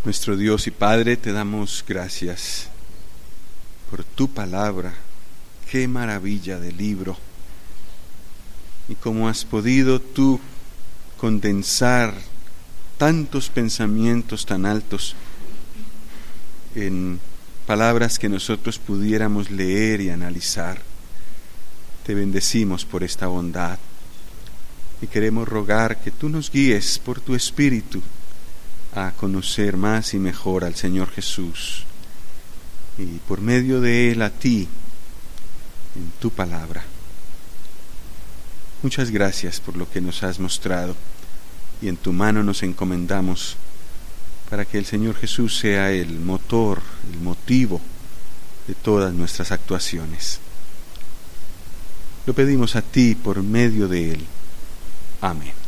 Nuestro Dios y Padre, te damos gracias por tu palabra. Qué maravilla de libro. Y cómo has podido tú condensar tantos pensamientos tan altos en palabras que nosotros pudiéramos leer y analizar. Te bendecimos por esta bondad y queremos rogar que tú nos guíes por tu Espíritu a conocer más y mejor al Señor Jesús y por medio de Él a ti en tu palabra. Muchas gracias por lo que nos has mostrado y en tu mano nos encomendamos para que el Señor Jesús sea el motor, el motivo de todas nuestras actuaciones. Lo pedimos a ti por medio de Él. Amén.